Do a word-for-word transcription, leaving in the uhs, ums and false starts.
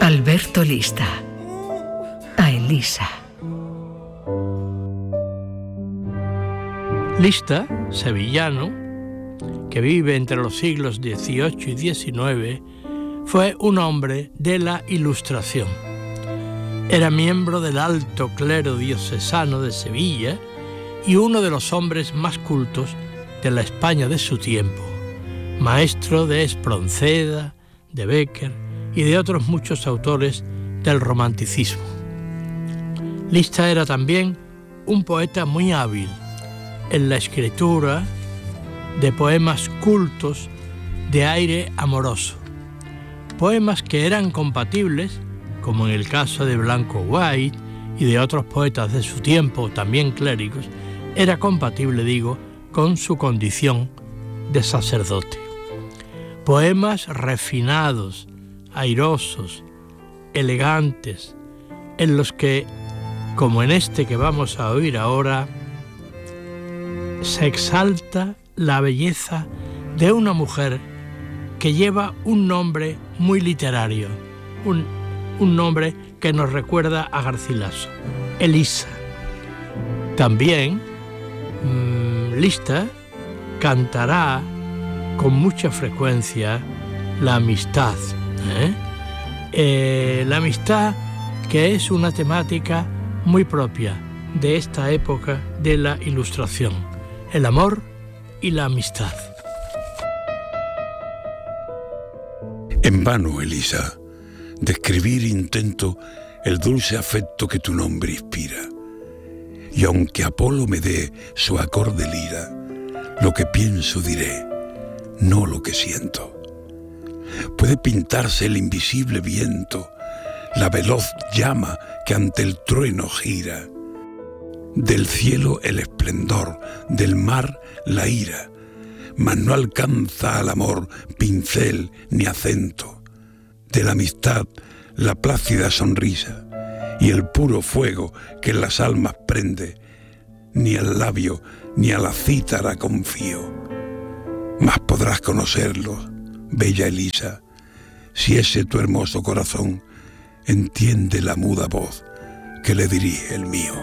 Alberto Lista. A Elisa. Lista, sevillano, que vive entre los siglos dieciocho y diecinueve, fue un hombre de la Ilustración. Era miembro del alto clero diocesano de Sevilla y uno de los hombres más cultos de la España de su tiempo, maestro de Espronceda, de Bécquer y de otros muchos autores del romanticismo. Lista era también un poeta muy hábil en la escritura de poemas cultos de aire amoroso, poemas que eran compatibles, como en el caso de Blanco White y de otros poetas de su tiempo, también clérigos, era compatible, digo, con su condición de sacerdote. Poemas refinados, airosos, elegantes, en los que, como en este que vamos a oír ahora, se exalta la belleza de una mujer que lleva un nombre muy literario, un, un nombre que nos recuerda a Garcilaso, Elisa. También mmm, Lista cantará con mucha frecuencia la amistad, ¿eh? Eh, la amistad, que es una temática muy propia de esta época de la Ilustración, el amor y la amistad. En vano, Elisa, describir intento el dulce afecto que tu nombre inspira, y aunque Apolo me dé su acorde lira, lo que pienso diré, no lo que siento. Puede pintarse el invisible viento, la veloz llama que ante el trueno gira, del cielo el esplendor, del mar la ira, mas no alcanza al amor pincel ni acento, de la amistad la plácida sonrisa y el puro fuego que en las almas prende, ni al labio ni a la cítara confío, mas podrás conocerlo, bella Elisa, si ese tu hermoso corazón entiende la muda voz que le dirige el mío.